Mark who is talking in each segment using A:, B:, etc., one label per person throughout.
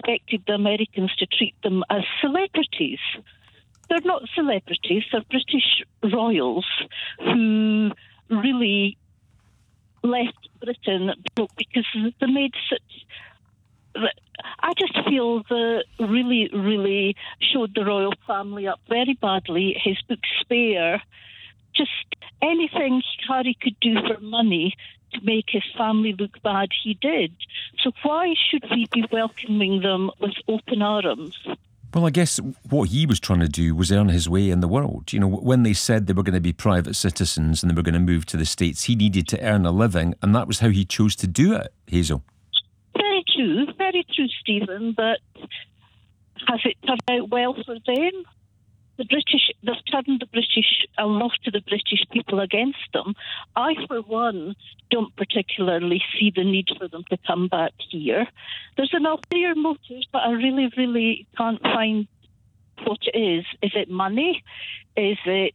A: expected the Americans to treat them as celebrities. They're not celebrities, they're British royals who really left Britain because they made such... I just feel that really, really showed the royal family up very badly. His book Spare, just anything Harry could do for money to make his family look bad, he did. So why should we be welcoming them with open arms?
B: Well, I guess what he was trying to do was earn his way in the world. You know, when they said they were going to be private citizens and they were going to move to the States, he needed to earn a living, and that was how he chose to do it, Hazel.
A: Very true, Stephen, but has it turned out well for them? They've turned a lot of the British people against them. I, for one, don't particularly see the need for them to come back here. There's an ulterior motive, but I really, really can't find what it is. Is it money? Is it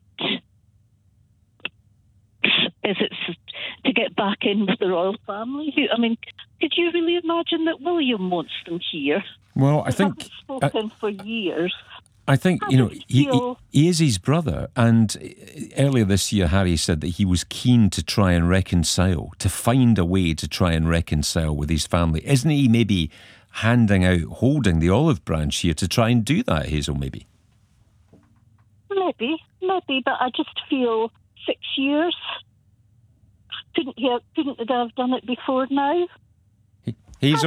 A: to get back in with the royal family? I mean, could you really imagine that William wants them here?
B: Well, I think...
A: haven't spoken for years.
B: I think, you know, he is his brother, and earlier this year Harry said that he was keen to try and reconcile, to find a way to try and reconcile with his family. Isn't he maybe holding the olive branch here to try and do that, Hazel, maybe?
A: Maybe, but I just feel 6 years. Couldn't they have done it before now?
B: Hazel?